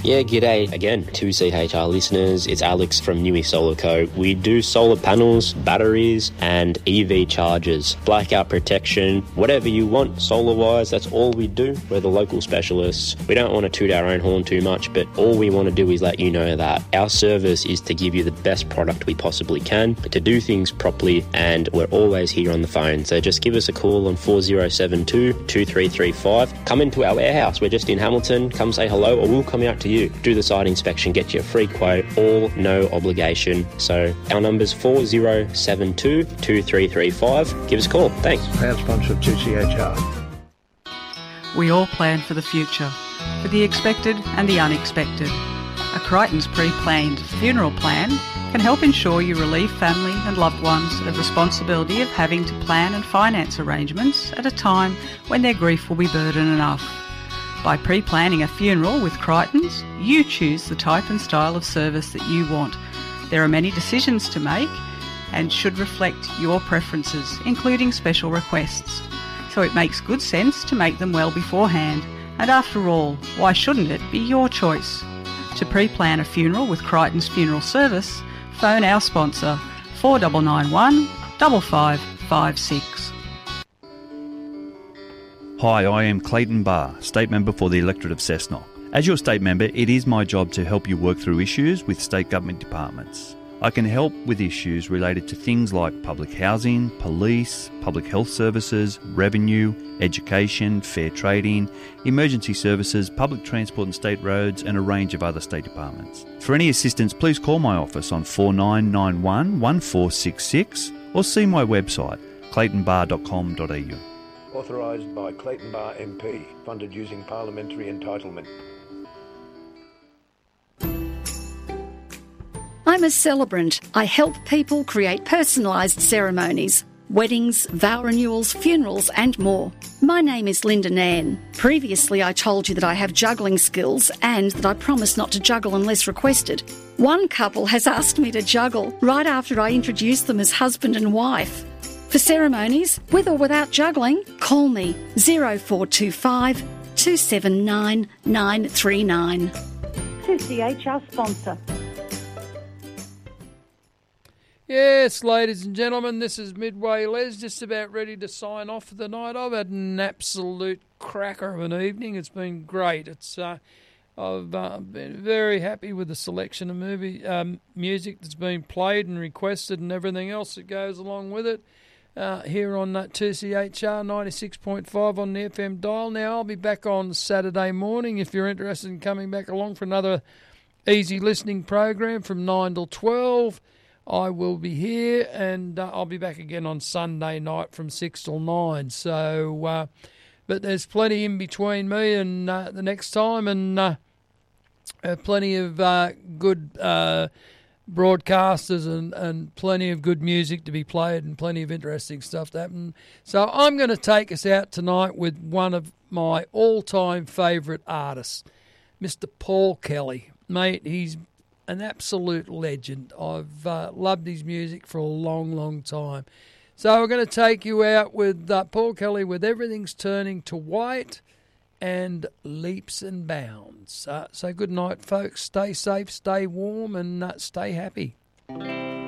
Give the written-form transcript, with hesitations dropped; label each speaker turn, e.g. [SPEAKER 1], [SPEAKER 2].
[SPEAKER 1] Yeah, g'day again, 2CHR listeners. It's Alex from Newey Solar Co. We do solar panels, batteries, and EV chargers. Blackout protection, whatever you want solar-wise, that's all we do. We're the local specialists. We don't want to toot our own horn too much, but all we want to do is let you know that our service is to give you the best product we possibly can, to do things properly, and we're always here on the phone. So just give us a call on 4072-2335. Come into our warehouse. We're just in Hamilton. Come say hello, or we'll come out to you. Do the site inspection, get you a free quote, all no obligation. So our number's 4072-2335. Give us a call. Thanks.
[SPEAKER 2] Proud sponsor of 2CHR.
[SPEAKER 3] We all plan for the future, for the expected and the unexpected. A Crichton's pre-planned funeral plan can help ensure you relieve family and loved ones of responsibility of having to plan and finance arrangements at a time when their grief will be burden enough. By pre-planning a funeral with Crichton's, you choose the type and style of service that you want. There are many decisions to make and should reflect your preferences, including special requests. So it makes good sense to make them well beforehand. And after all, why shouldn't it be your choice? To pre-plan a funeral with Crichton's Funeral Service, phone our sponsor 4991 5556.
[SPEAKER 4] Hi, I am Clayton Barr, State Member for the Electorate of Cessnock. As your State Member, it is my job to help you work through issues with state government departments. I can help with issues related to things like public housing, police, public health services, revenue, education, fair trading, emergency services, public transport and state roads, and a range of other state departments. For any assistance, please call my office on 4991 1466 or see my website, claytonbarr.com.au.
[SPEAKER 2] Authorised by Clayton Barr MP, funded using parliamentary entitlement.
[SPEAKER 5] I'm a celebrant. I help people create personalised ceremonies, weddings, vow renewals, funerals and more. My name is Linda Nairn. Previously I told you that I have juggling skills and that I promise not to juggle unless requested. One couple has asked me to juggle right after I introduced them as husband and wife. For ceremonies, with or without juggling, call me 0425 279 939.
[SPEAKER 6] 2CHR sponsor.
[SPEAKER 7] Yes, ladies and gentlemen, this is Midway Les, just about ready to sign off for the night. I've had an absolute cracker of an evening. It's been great. I've been very happy with the selection of music that's been played and requested and everything else that goes along with it. Here on 2CHR 96.5 on the FM dial. Now, I'll be back on Saturday morning if you're interested in coming back along for another easy listening program from 9 till 12. I will be here, and I'll be back again on Sunday night from 6 till 9. So, but there's plenty in between me and the next time, and plenty of good broadcasters and plenty of good music to be played and plenty of interesting stuff to happen. So I'm going to take us out tonight with one of my all-time favourite artists, Mr. Paul Kelly. Mate, he's an absolute legend. I've loved his music for a long, long time. So we're going to take you out with Paul Kelly with Everything's Turning to White and Leaps and Bounds. So good night, folks. Stay safe, stay warm, and stay happy.